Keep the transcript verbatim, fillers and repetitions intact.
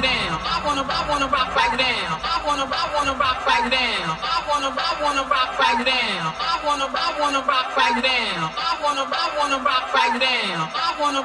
now. I wanna, I wanna rock right now. I wanna, I wanna rock right now. I wanna, I wanna rock right now. I wanna, I wanna rock right now. I wanna, I wanna rock right now. I wanna.